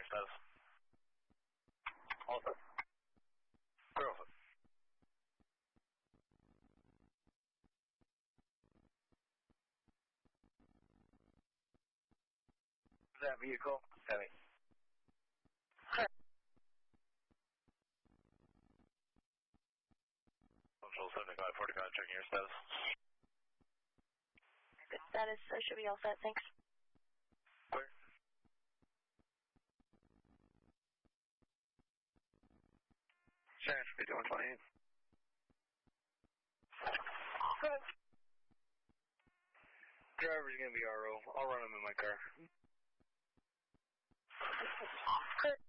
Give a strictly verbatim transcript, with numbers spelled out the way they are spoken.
status. All set. Clear all set. That vehicle? Heavy. Control seventy-five forty-five, checking your status. Good status, so should be all set, thanks. Clear. Sharon, should be doing twenty-eight. Good. Driver's gonna be R O. I'll run him in my car. Good.